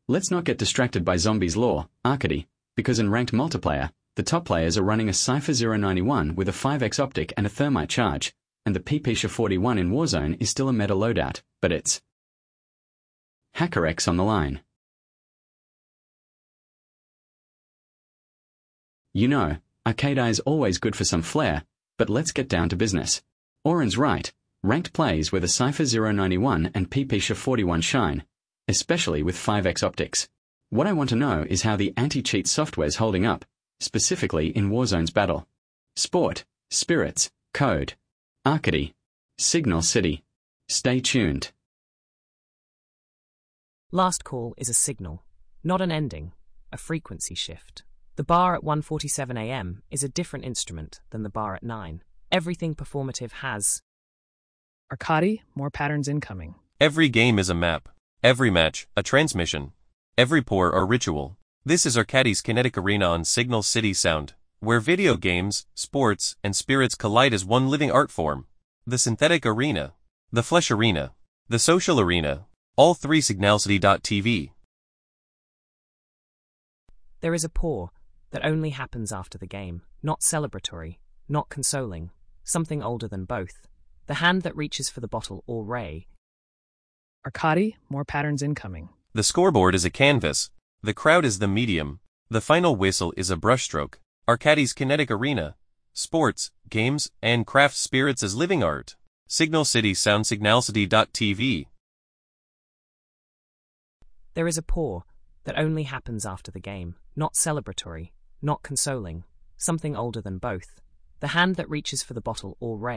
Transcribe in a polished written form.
Let's not get distracted by Zombies Law, Arcady, because in ranked multiplayer, the top players are running a Cypher 091 with a 5x optic and a thermite charge, and the PP-SHA 41 in Warzone is still a meta loadout, but it's HackerX on the line. You know, Arcade Eye is always good for some flair, but let's get down to business. Oren's right, ranked plays where the Cypher 091 and PP-SHA 41 shine, especially with 5x optics. What I want to know is how the anti-cheat software's holding up, specifically in Warzone's battle. Sport, Spirits, Code, Arcady, Signal City. Stay tuned. Last call is a signal, not an ending, a frequency shift. The bar at 1:47 a.m. is a different instrument than the bar at 9. Everything performative has Arcady, more patterns incoming. Every game is a map. Every match, a transmission. Every pour, a ritual. This is Arcady's Kinetic Arena on Signal City Sound, where video games, sports, and spirits collide as one living art form. The synthetic arena, the flesh arena, the social arena, all three signalcity.tv. There is a pour that only happens after the game, not celebratory, not consoling, something older than both. The hand that reaches for the bottle or ray. Arcady, more patterns incoming. The scoreboard is a canvas. The crowd is the medium. The final whistle is a brushstroke. Arcady's Kinetic Arena. Sports, games, and craft spirits as living art. Signal City Sound signalcity.tv. There is a pour that only happens after the game, not celebratory, not consoling, something older than both. The hand that reaches for the bottle or ray.